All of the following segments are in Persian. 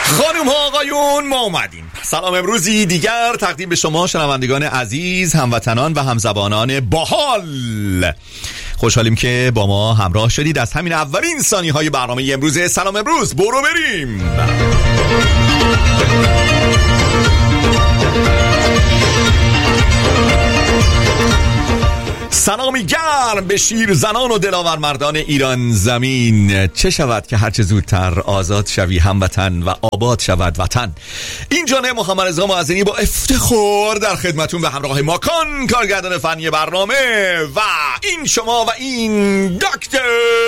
خانم ها آقایون، ما اومدیم. سلام امروزی دیگر تقدیم به شما شنوندگان عزیز، هموطنان و همزبانان باحال. خوشحالیم که با ما همراه شدید. از همین اولین ثانیه های برنامه امروز سلام امروز برو بریم. سلامی گرم به شیر زنان و دلاور مردان ایران زمین. چه شود که هرچه زودتر آزاد شوی هموطن و آباد شود وطن. این جانب محمد رضا معظمی با افتخار در خدمتون به همراه ماکان کارگردان فنی برنامه و این شما و این دکتر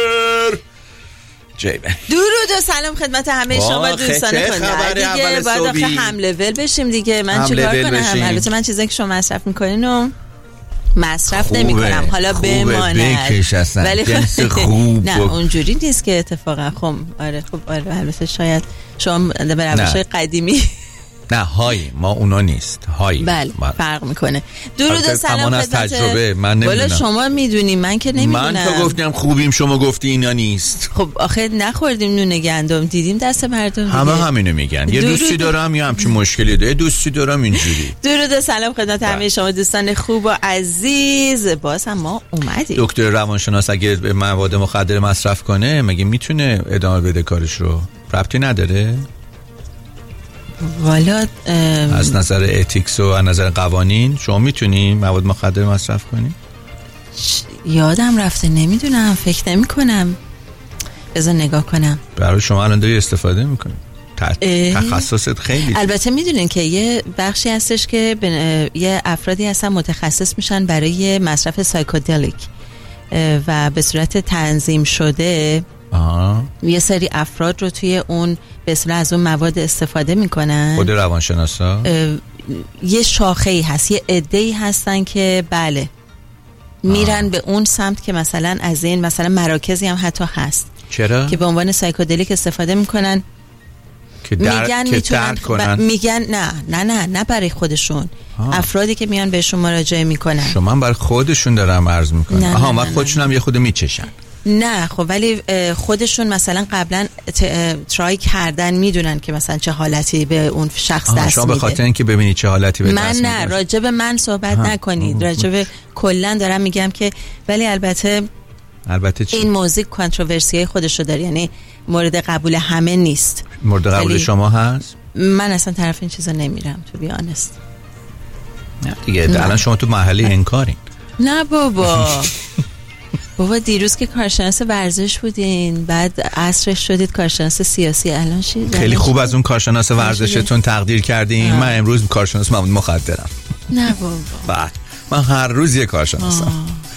جیبه. درود و سلام خدمت همه شما دوستان خونده دیگه. باید آخه هم لول بشیم دیگه. من چیکار کنم؟ البته من چیزایی که شما مصرف میکنین و مصرف نمی کنم، حالا بماند، ولی خوب نه اونجوری نیست که اتفاقا. خب آره البته شاید شما به روش‌های قدیمی نه های ما اونا نیست های بله فرق میکنه. درود و سلام از تجربه من نمیدونم. ولی شما میدونی من که نمیدونم. من تو گفتم خوبیم شما گفتی اینا نیست. خب آخه نخوردیم نون گندم، دیدیم دست مردم دیگه. همه همینو میگن. یه دوستی دارم یا همچین مشکلی داره، دوستی دارم اینجوری. درود و سلام خدمت همه شما دوستان خوب و عزیز. باز هم ما اومدیم. دکتر روانشناس اگه مواد مخدر مصرف کنه مگه میتونه ادامه بده کارش رو؟ ربطی نداره؟ والا از نظر اتیکس و از نظر قوانین شما میتونی مواد مخدر مصرف کنی؟ یادم رفته، نمیدونم، فکر نمی کنم. بذار نگاه کنم. برای شما الان داری استفاده میکنی؟ تخصصت خیلی. البته میدونین که یه بخشی هستش که یه افرادی هستن متخصص میشن برای مصرف سایکودلیک و به صورت تنظیم شده. یه سری افراد رو توی اون به اصطلاح از اون مواد استفاده میکنن. خود روانشناسا یه شاخه‌ای هست، یه عده‌ای هستن که بله میرن به اون سمت که مثلا از این مثلا مراکزی هم حتی هست. چرا؟ که به عنوان سایکودلیک استفاده میکنن که میگن نه برای خودشون. افرادی که میان بهشون مراجعه میکنن. شما برای خودشون دارم عرض میکنم. من خودشون هم یه خود میچشن. نه خب ولی خودشون مثلا قبلا ترای کردن، میدونن که مثلا چه حالتی به اون شخص دست میده. شما به خاطر اینکه ببینید چه حالتی به دست میده. من نه، راجب من صحبت نکنید، راجب کلا دارم میگم که ولی البته این موضوع کانتروورسیای خودشو داره، یعنی مورد قبول همه نیست. مورد قبول شما هست؟ من اصلا طرف این چیزا نمیرم تو بیانست. نه دیگه الان شما تو محله انکارین. نه بابا بابا دیروز که کارشناس ورزش بودین، بعد عصرش شدید کارشناس سیاسی، الان شید خیلی خوب از اون کارشناس ورزشتون تقدیر کردین. من امروز کارشناس مواد مخدرم. نه بابا من هر روز یه کارشناسم.